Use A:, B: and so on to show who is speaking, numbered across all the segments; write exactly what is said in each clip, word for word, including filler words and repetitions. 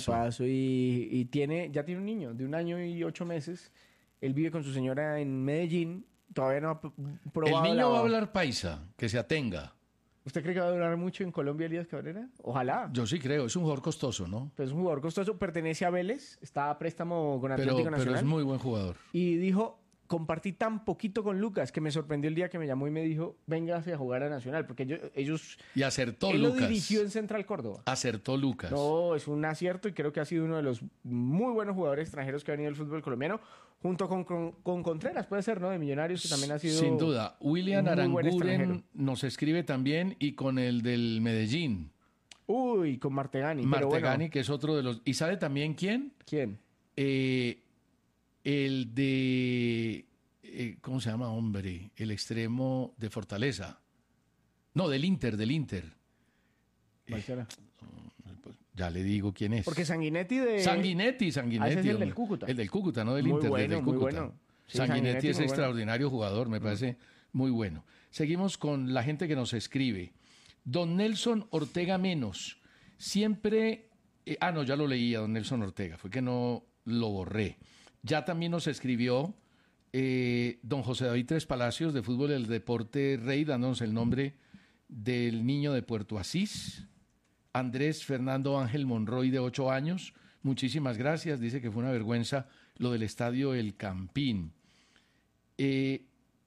A: Equipazo. Y, y tiene, ya tiene un niño de un año y ocho meses. Él vive con su señora en Medellín. Todavía no ha p- probado
B: El niño
A: la-
B: va a hablar paisa, que se atenga.
A: ¿Usted cree que va a durar mucho en Colombia Elías Cabrera? Ojalá.
B: Yo sí creo, es un jugador costoso, ¿no?
A: Pues es un jugador costoso, pertenece a Vélez, está a préstamo con Atlético
B: Pero, pero
A: Nacional.
B: es muy buen jugador.
A: Y dijo, compartí tan poquito con Lucas que me sorprendió el día que me llamó y me dijo, véngase a jugar a Nacional, porque ellos, ellos
B: Y acertó
A: él lo
B: Lucas.
A: dirigió en Central Córdoba.
B: Acertó Lucas.
A: No, es un acierto y creo que ha sido uno de los muy buenos jugadores extranjeros que ha venido el fútbol colombiano, junto con, con, con Contreras, puede ser, ¿no? De Millonarios, que también ha sido
B: Sin duda. William
A: un muy buen
B: Aranguren
A: extranjero.
B: nos escribe también y con el del Medellín.
A: Uy, con Martegani. pero
B: Martegani,
A: bueno,
B: que es otro de los... ¿Y sabe también quién?
A: ¿quién?
B: Eh, el de... eh, ¿Cómo se llama, hombre? El extremo de Fortaleza. No, del Inter, del Inter.
A: ¿Cuál será?
B: Pues ya le digo quién es.
A: Porque Sanguinetti de...
B: Sanguinetti, Sanguinetti.
A: Ah, ese es el
B: hombre.
A: del Cúcuta.
B: El del Cúcuta, no del
A: Muy
B: Inter,
A: bueno,
B: del
A: muy
B: Cúcuta.
A: bueno. Sí,
B: Sanguinetti,
A: Sanguinetti
B: es
A: muy bueno.
B: extraordinario jugador, me parece muy bueno. Seguimos con la gente que nos escribe. Don Nelson Ortega Menos. Siempre... eh, ah, no, ya lo leía, don Nelson Ortega. Fue que no lo borré. Ya también nos escribió eh, don José David Tres Palacios, de Fútbol del Deporte Rey, dándonos el nombre del niño de Puerto Asís. Andrés Fernando Ángel Monroy, de ocho años. Muchísimas gracias. Dice que fue una vergüenza lo del estadio El Campín. Eh,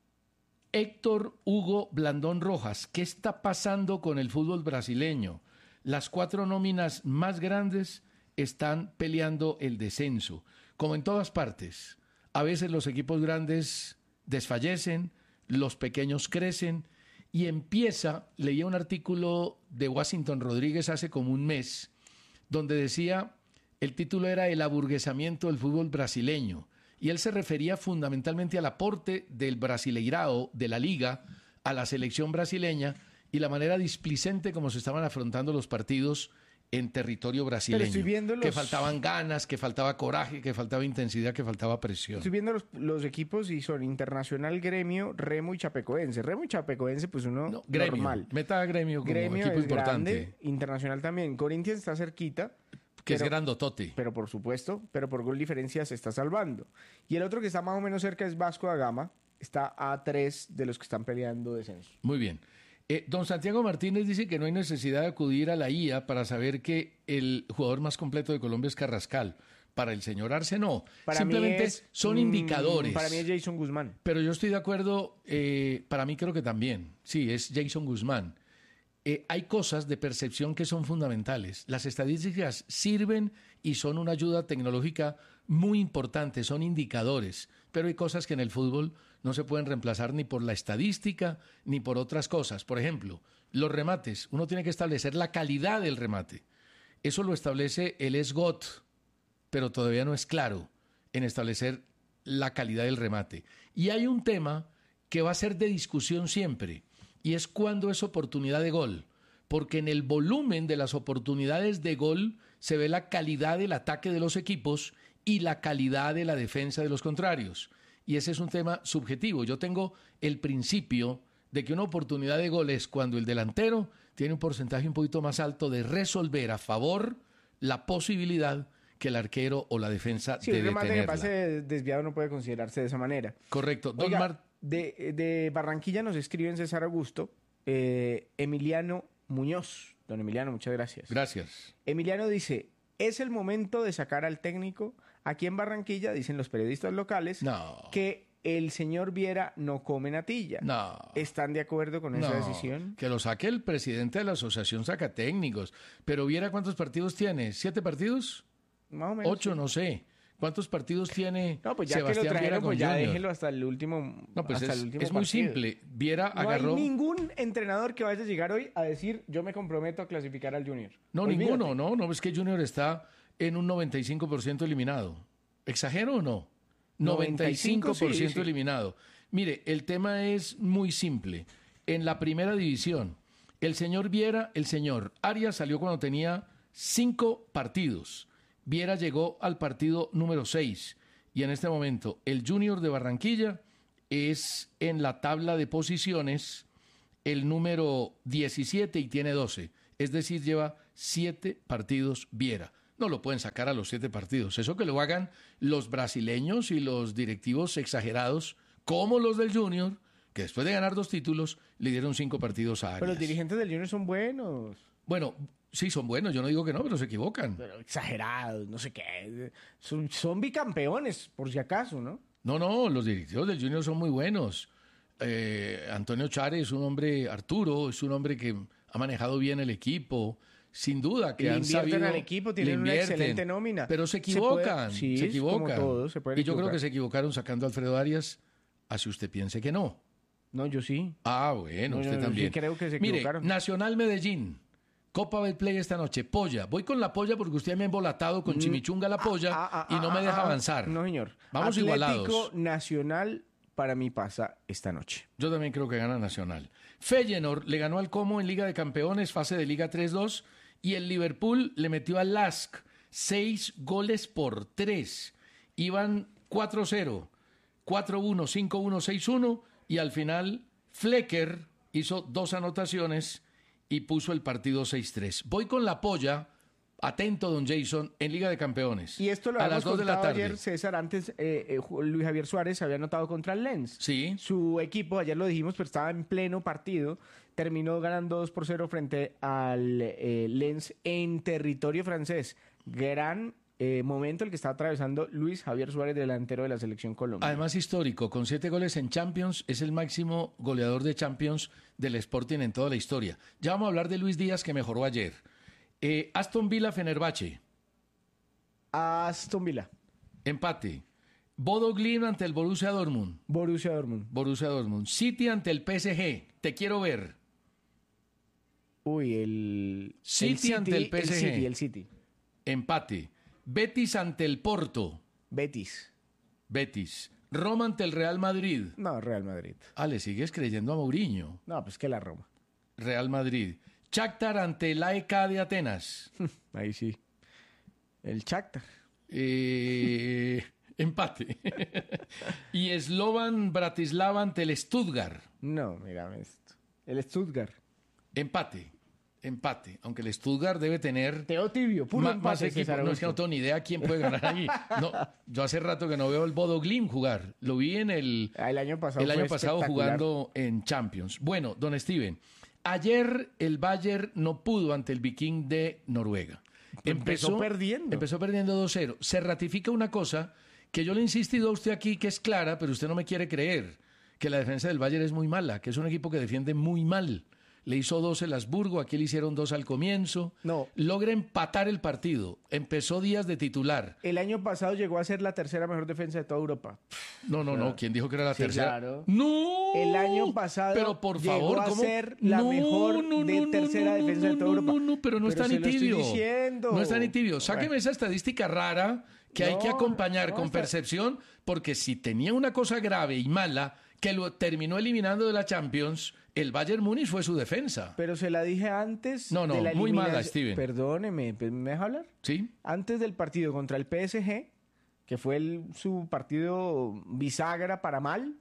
B: Héctor Hugo Blandón Rojas. ¿Qué está pasando con el fútbol brasileño? Las cuatro nóminas más grandes están peleando el descenso. Como en todas partes. A veces los equipos grandes desfallecen, los pequeños crecen. Y empieza, leía un artículo de Washington Rodríguez hace como un mes, donde decía, el título era El aburguesamiento del fútbol brasileño, y él se refería fundamentalmente al aporte del Brasileirao, de la Liga, a la selección brasileña, y la manera displicente como se estaban afrontando los partidos en territorio brasileño.
A: estoy viendo los-
B: Que faltaban ganas, que faltaba coraje, que faltaba intensidad, que faltaba presión.
A: Estoy viendo los, los equipos y son Internacional, Gremio, Remo y Chapecoense. Remo y Chapecoense, pues uno
B: No, gremio,
A: normal.
B: meta a gremio como
A: Gremio
B: equipo
A: es
B: importante,
A: grande, Internacional también. Corinthians está cerquita.
B: que es
A: pero-
B: grandotote.
A: Pero por supuesto, pero por gol diferencia se está salvando. Y el otro que está más o menos cerca es Vasco da Gama. Está a tres de los que están peleando descenso.
B: Muy bien. Eh, don Santiago Martínez dice que no hay necesidad de acudir a la I A para saber que el jugador más completo de Colombia es Carrascal. Para el señor Arce no.
A: Para
B: Simplemente
A: mí es,
B: son
A: mm,
B: indicadores.
A: Para mí es Jason Guzmán.
B: Pero yo estoy de acuerdo, eh, para mí creo que también. Sí, es Jason Guzmán. Eh, hay cosas de percepción que son fundamentales. Las estadísticas sirven y son una ayuda tecnológica muy importante, son indicadores, pero hay cosas que en el fútbol no se pueden reemplazar ni por la estadística ni por otras cosas. Por ejemplo, los remates. Uno tiene que establecer la calidad del remate. Eso lo establece el S G O T, pero todavía no es claro en establecer la calidad del remate. Y hay un tema que va a ser de discusión siempre, y es cuándo es oportunidad de gol, porque en el volumen de las oportunidades de gol se ve la calidad del ataque de los equipos y la calidad de la defensa de los contrarios. Y ese es un tema subjetivo. Yo tengo el principio de que una oportunidad de gol es cuando el delantero tiene un porcentaje un poquito más alto de resolver a favor la posibilidad que el arquero o la defensa
A: Sí,
B: de
A: el remate que
B: detenerla.
A: pase desviado no puede considerarse de esa manera.
B: Correcto. Don
A: Oiga,
B: Mar-
A: de, de Barranquilla nos escriben César Augusto, eh, Emiliano Muñoz. Don Emiliano, muchas gracias.
B: Gracias.
A: Emiliano dice, es el momento de sacar al técnico. Aquí en Barranquilla, dicen los periodistas locales,
B: No.
A: que el señor Viera no come natilla.
B: No.
A: ¿Están de acuerdo con esa
B: No,
A: decisión?
B: que lo saque el presidente de la asociación saca técnicos. Pero viera cuántos partidos tiene. ¿Siete partidos?
A: Más o menos.
B: Ocho,
A: sí.
B: no sé. ¿Cuántos partidos tiene
A: No, pues ya
B: Sebastián
A: que lo
B: Viera
A: trajeron,
B: con
A: pues ya
B: Junior?
A: déjelo hasta el último.
B: No, pues
A: hasta
B: es,
A: el último
B: es muy
A: partido.
B: simple. Viera
A: No
B: agarró...
A: hay ningún entrenador que vaya a llegar hoy a decir, yo me comprometo a clasificar al Junior.
B: No,
A: Olvídate.
B: ninguno, no, no, es que Junior está en un noventa y cinco por ciento eliminado. ¿Exagero o no? noventa y cinco por ciento
A: sí, sí.
B: eliminado. Mire, el tema es muy simple. En la primera división, el señor Viera, el señor Arias salió cuando tenía cinco partidos. Viera llegó al partido número seis. Y en este momento, el Junior de Barranquilla es en la tabla de posiciones el número diecisiete y tiene doce. Es decir, lleva siete partidos Viera. no lo pueden sacar a los siete partidos. Eso que lo hagan los brasileños y los directivos exagerados, como los del Junior, que después de ganar dos títulos, le dieron cinco partidos a Arias.
A: Pero los dirigentes del Junior son buenos.
B: Bueno, sí, son buenos, yo no digo que no, pero se equivocan.
A: Pero exagerados, no sé qué. Son, son bicampeones, por si acaso, ¿no?
B: No, no, los directivos del Junior son muy buenos. Eh, Antonio Chare es un hombre, Arturo es un hombre que ha manejado bien el equipo, sin duda que
A: le
B: han
A: invierten
B: sabido,
A: al equipo, tienen una excelente nómina.
B: Pero se equivocan,
A: se, puede, sí,
B: se equivocan.
A: Como todo, se pueden
B: y yo
A: equivocar.
B: creo que se equivocaron sacando a Alfredo Arias, así usted piense que no.
A: No, yo sí.
B: Ah, bueno,
A: no,
B: usted
A: yo,
B: también.
A: Yo sí creo que se
B: Mire,
A: equivocaron.
B: Nacional Medellín, Copa Betplay esta noche, Polla. Voy con la Polla porque usted me ha embolatado con Chimichunga la Polla
A: ah, ah,
B: y no
A: ah,
B: me deja
A: ah,
B: avanzar.
A: No, señor.
B: Vamos
A: Atlético
B: igualados.
A: Nacional para mí pasa esta noche.
B: Yo también creo que gana Nacional. Feyenoord le ganó al Como en Liga de Campeones, fase de Liga tres dos, y el Liverpool le metió al Lask seis goles por tres. Iban cuatro cero, cuatro uno, cinco uno, seis uno, y al final Flecker hizo dos anotaciones y puso el partido seis tres. Voy con la Polla. Atento, don Jason, en Liga de Campeones.
A: Y esto lo
B: a
A: habíamos
B: las dos de la
A: contado
B: tarde.
A: ayer, César. Antes, eh, eh, Luis Javier Suárez había anotado contra el Lens.
B: Sí.
A: Su equipo, ayer lo dijimos, pero estaba en pleno partido. Terminó ganando dos por cero frente al eh, Lens en territorio francés. Gran eh, momento el que está atravesando Luis Javier Suárez, delantero de la selección colombiana.
B: Además histórico, con siete goles en Champions, es el máximo goleador de Champions del Sporting en toda la historia. Ya vamos a hablar de Luis Díaz, que mejoró ayer. Eh, Aston Villa Fenerbahce.
A: Aston Villa.
B: Empate. Bodo Glimt ante el Borussia Dortmund.
A: Borussia Dortmund.
B: Borussia Dortmund. City ante el P S G. Te quiero ver.
A: Uy, el
B: City,
A: el City
B: ante el P S G.
A: El City, el City.
B: Empate. Betis ante el Porto.
A: Betis.
B: Betis. Roma ante el Real Madrid.
A: No, Real Madrid.
B: Ah, le sigues creyendo a Mourinho.
A: No, pues que la Roma.
B: Real Madrid. Shakhtar ante el A E K de Atenas.
A: Ahí sí. El Shakhtar.
B: Eh, empate. Y Slovan Bratislava ante el Stuttgart.
A: No, mírame esto. El Stuttgart.
B: Empate. Empate. Aunque el Stuttgart debe tener
A: Teo tibio, puro
B: ma-
A: empate,
B: más equipo.
A: César
B: No, es que no
A: Augusto.
B: tengo ni idea quién puede ganar allí. No, yo hace rato que no veo el Bodo Glimt jugar. Lo vi en el,
A: Ah, el año pasado
B: el año
A: fue
B: pasado
A: espectacular.
B: jugando en Champions. Bueno, don Steven, ayer el Bayern no pudo ante el Viking de Noruega.
A: Empezó perdiendo.
B: Empezó perdiendo dos cero. Se ratifica una cosa que yo le he insistido a usted aquí, que es clara, pero usted no me quiere creer, que la defensa del Bayern es muy mala, que es un equipo que defiende muy mal. Le hizo dos el Habsburgo, aquí le hicieron dos al comienzo.
A: No.
B: Logra empatar el partido. Empezó Díaz de titular.
A: El año pasado llegó a ser la tercera mejor defensa de toda Europa.
B: No, no, no. ¿Quién dijo que era la
A: Sí,
B: tercera?
A: claro.
B: ¡No!
A: El año pasado
B: pero por
A: llegó
B: favor,
A: a
B: ¿cómo?
A: ser la
B: No,
A: mejor
B: no,
A: de
B: no,
A: tercera
B: no,
A: defensa de
B: no,
A: toda
B: no,
A: Europa.
B: No, no, pero no
A: Pero
B: está
A: se
B: ni
A: lo estoy
B: tibio.
A: diciendo.
B: No está ni tibio. Sáqueme
A: Bueno.
B: esa estadística rara que hay
A: No,
B: que acompañar
A: no,
B: con
A: está-
B: percepción, porque si tenía una cosa grave y mala que lo terminó eliminando de la Champions, el Bayern Múnich fue su defensa.
A: Pero se la dije antes
B: No, no,
A: de la
B: muy mala,
A: eliminación-
B: Steven.
A: Perdóneme, ¿me deja hablar?
B: ¿Sí?
A: Antes del partido contra el P S G, que fue el- su partido bisagra para mal,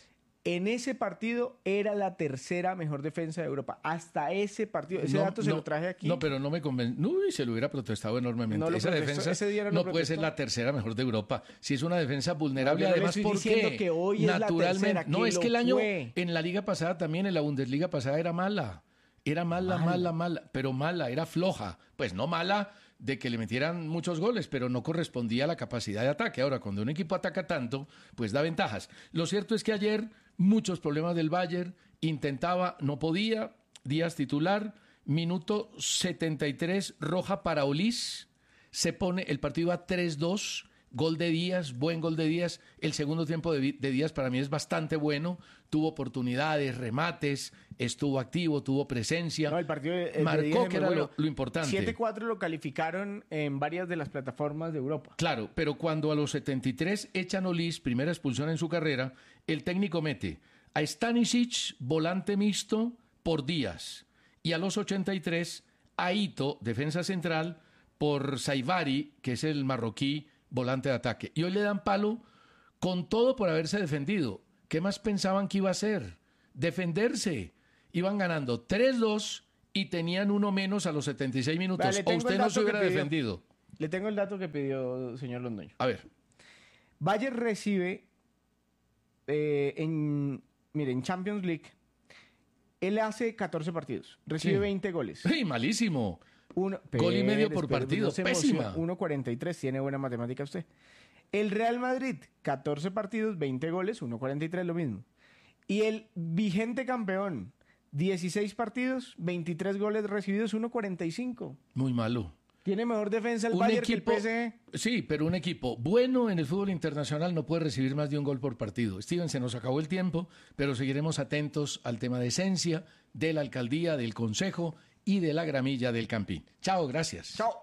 A: en ese partido era la tercera mejor defensa de Europa. Hasta ese partido. Ese
B: No,
A: dato se
B: no,
A: lo traje aquí.
B: No, pero no me convence. Uy, se lo hubiera protestado enormemente.
A: No lo
B: Esa
A: protestó,
B: defensa
A: ese día no
B: no
A: lo
B: puede ser
A: protestó.
B: la tercera mejor de Europa. Si es una defensa vulnerable,
A: No, yo no le
B: además,
A: estoy
B: ¿por
A: diciendo
B: qué?
A: que hoy es la
B: Naturalmente.
A: tercera,
B: no,
A: que
B: es
A: lo
B: que el año
A: fue.
B: en la liga pasada también, en la Bundesliga pasada era mala. Era mala, mala, mala, pero mala, era floja. Pues no mala de que le metieran muchos goles, pero no correspondía a la capacidad de ataque. Ahora, cuando un equipo ataca tanto, pues da ventajas. Lo cierto es que ayer muchos problemas del Bayern, intentaba, no podía, Díaz titular, minuto setenta y tres, roja para Olís, se pone, el partido a tres dos, gol de Díaz, buen gol de Díaz, el segundo tiempo de, de Díaz para mí es bastante bueno, tuvo oportunidades, remates, estuvo activo, tuvo presencia,
A: No, el partido de- el de
B: marcó
A: Díaz es
B: que
A: muy
B: era
A: bueno.
B: lo, lo importante.
A: siete cuatro lo calificaron en varias de las plataformas de Europa.
B: Claro, pero cuando a los setenta y tres echan Olís, primera expulsión en su carrera, el técnico mete a Stanisic, volante mixto, por Díaz. Y a los ochenta y tres, a Ito, defensa central, por Saivari, que es el marroquí, volante de ataque. Y hoy le dan palo con todo por haberse defendido. ¿Qué más pensaban que iba a hacer? Defenderse. Iban ganando tres dos y tenían uno menos a los setenta y seis minutos.
A: Vale,
B: o
A: tengo
B: usted
A: el
B: no
A: dato
B: se hubiera
A: que pidió.
B: defendido.
A: Le tengo el dato que pidió señor Londoño.
B: A ver.
A: Bayern recibe eh, en, mire, en Champions League, él hace catorce partidos, recibe
B: Sí.
A: veinte goles.
B: ¡Sí, malísimo!
A: Uno,
B: Gol y medio
A: Pérez,
B: por
A: Pérez,
B: partido,
A: no se
B: pésima.
A: emociona. uno cuarenta y tres, tiene buena matemática usted. El Real Madrid, catorce partidos, veinte goles, uno cuarenta y tres, lo mismo. Y el vigente campeón, dieciséis partidos, veintitrés goles recibidos, uno cuarenta y cinco.
B: Muy malo.
A: Tiene mejor defensa el
B: Un
A: Bayern
B: equipo,
A: que el P S G.
B: sí, pero un equipo bueno en el fútbol internacional no puede recibir más de un gol por partido. Steven, se nos acabó el tiempo, pero seguiremos atentos al tema de esencia, de la alcaldía, del consejo y de la gramilla del Campín. Chao, gracias.
A: Chao.